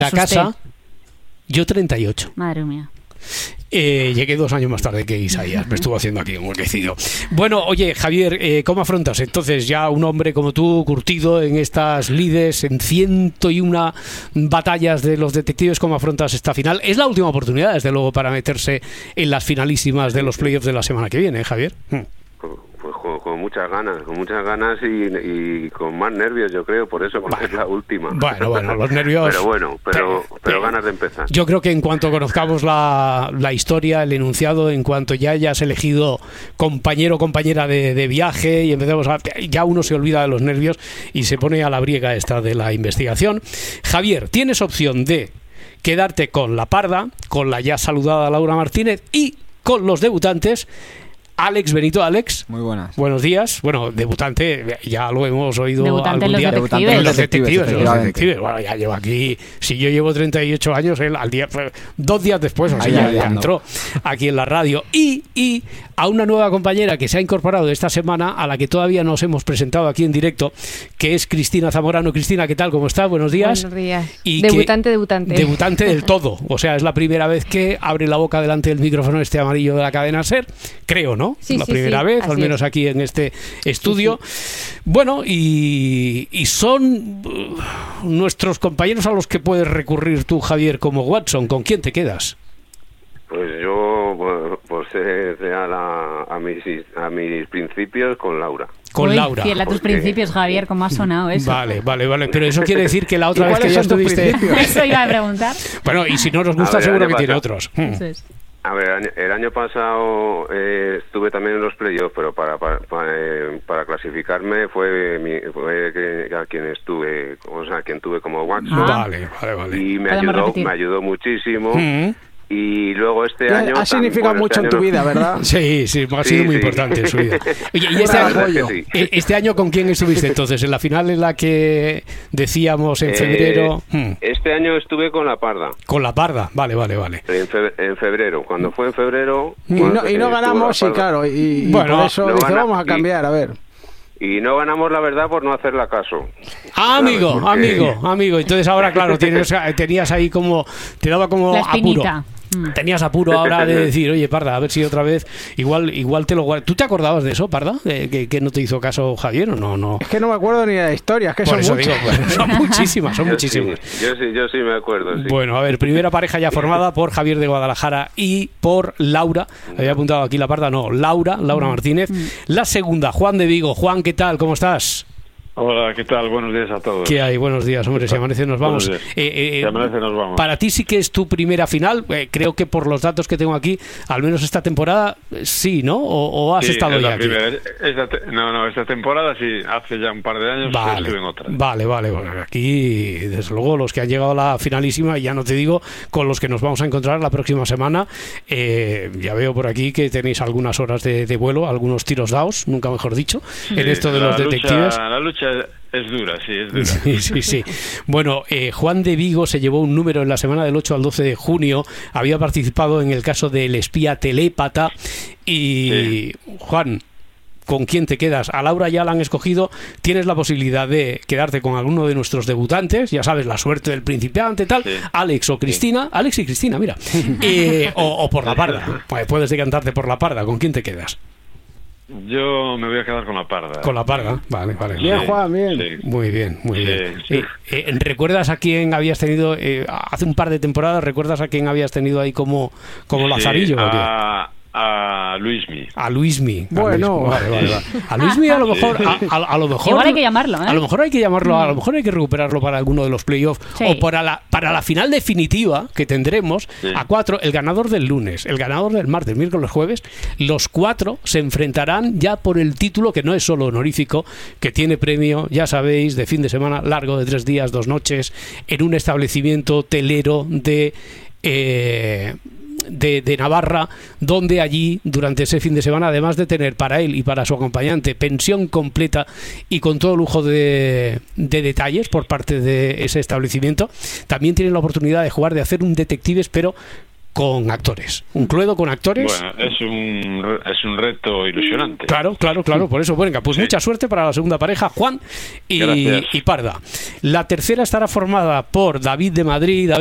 La casa, yo 38. Madre mía. Llegué 2 años más tarde que Isaías, me estuvo haciendo aquí un huequecillo. Bueno, oye, Javier, ¿cómo afrontas entonces ya un hombre como tú, curtido en estas lides, en 101 batallas de los detectives, cómo afrontas esta final? Es la última oportunidad, desde luego, para meterse en las finalísimas de los playoffs de la semana que viene, Javier. Pues con muchas ganas y con más nervios, yo creo, por eso, porque es la última. Bueno, los nervios... pero ganas de empezar. Yo creo que en cuanto conozcamos la historia, el enunciado, en cuanto ya hayas elegido compañero o compañera de viaje y empecemos ya uno se olvida de los nervios y se pone a la briega esta de la investigación. Javier, tienes opción de quedarte con la parda, con la ya saludada Laura Martínez y con los debutantes. Alex Benito. Alex, muy buenas. Buenos días. Bueno, debutante, ya lo hemos oído debutante algún día. Debutante en los detectives. Bueno, ya llevo aquí. Si yo llevo 38 años, él al día, 2 días después, o sea, ya entró aquí en la radio. Y a una nueva compañera que se ha incorporado esta semana, a la que todavía nos hemos presentado aquí en directo, que es Cristina Zamorano. Cristina, ¿qué tal? ¿Cómo estás? Buenos días. Buenos días. Y debutante. Debutante del todo. O sea, es la primera vez que abre la boca delante del micrófono este amarillo de la cadena SER. Creo, ¿no? Sí, la primera vez, al menos aquí en este estudio. Sí. Bueno, y son nuestros compañeros a los que puedes recurrir tú, Javier, como Watson. ¿Con quién te quedas? Pues yo, por ser leal a mis principios, con Laura. Con Laura. Fiel a tus principios, Javier, ¿cómo ha sonado eso? Vale. Pero eso quiere decir que la otra vez que ya estuviste... Eso iba a preguntar. Bueno, y si no nos gusta, seguro que tiene otros. Eso es. A ver, el año pasado estuve también en los playoffs, pero para clasificarme fue a quien estuve, o sea, quien tuve como Watson. Vale. Y me ayudó muchísimo. Y luego este año... Ha significado mucho en tu vida, ¿verdad? Sí, ha sido muy importante en su vida. Oye, ¿y este año con quién estuviste entonces? ¿En la final en la que decíamos en febrero? Este año estuve con la parda. Con la parda, vale. En febrero, cuando fue en febrero... Y no ganamos, y claro, y bueno, por eso dije, vamos a cambiar, a ver. Y no ganamos, la verdad, por no hacerla caso. Amigo. Entonces ahora, claro, tenías ahí como... Te daba como apuro. Tenías apuro ahora de decir, oye, Parda, a ver si otra vez igual te lo guardas. ¿Tú te acordabas de eso, Parda? ¿Que no te hizo caso Javier o no? Es que no me acuerdo ni de la historia, es que son muchas. Son muchísimas. Yo sí me acuerdo, sí. Bueno, a ver, primera pareja ya formada por Javier de Guadalajara y por Laura. Había apuntado aquí la Parda, Laura Martínez. La segunda, Juan de Vigo. Juan, ¿qué tal? ¿Cómo estás? Hola, ¿qué tal? Buenos días a todos. ¿Qué hay? Buenos días, hombre. Si amanece nos vamos. Si amanece nos vamos. Para ti sí que es tu primera final. Creo que por los datos que tengo aquí, al menos esta temporada, sí, ¿no? ¿O has estado ya aquí? Esta temporada sí. Hace ya un par de años estuve en otra. Vale. Bueno, aquí, desde luego, los que han llegado a la finalísima, ya no te digo, con los que nos vamos a encontrar la próxima semana. Ya veo por aquí que tenéis algunas horas de vuelo, algunos tiros dados, nunca mejor dicho, en esto de los detectives. La lucha es dura, sí, es dura. Sí. Bueno, Juan de Vigo se llevó un número en la semana del 8 al 12 de junio. Había participado en el caso del espía telépata. Y, Juan, ¿con quién te quedas? A Laura ya la han escogido. Tienes la posibilidad de quedarte con alguno de nuestros debutantes. Ya sabes, la suerte del principiante, tal. Sí. Alex o Cristina. Alex y Cristina, mira. O por la parda. Puedes decantarte por la parda. ¿Con quién te quedas? Yo me voy a quedar con la parda. Con la parda, vale. Bien, Juan, bien. Sí. Muy bien. ¿Recuerdas a quién habías tenido, hace un par de temporadas, recuerdas a quién habas tenido ahí como Lazarillo? A Luismi. A Luismi. Bueno, vale. A Luismi a lo mejor igual hay que llamarlo, ¿eh? A lo mejor hay que llamarlo, a lo mejor hay que recuperarlo para alguno de los playoffs, o para la final definitiva que tendremos a 4, el ganador del lunes, el ganador del martes, miércoles, jueves, los 4 se enfrentarán ya por el título, que no es solo honorífico, que tiene premio, ya sabéis, de fin de semana largo de 3 días, 2 noches, en un establecimiento telero de Navarra, donde allí durante ese fin de semana, además de tener para él y para su acompañante pensión completa y con todo lujo de detalles por parte de ese establecimiento, también tienen la oportunidad de jugar, de hacer un detectives, pero con actores. Un Cluedo con actores. Bueno, es un reto ilusionante. Claro, por eso. Venga, pues mucha suerte para la segunda pareja, Juan y Parda. La tercera estará formada por David de Madrid.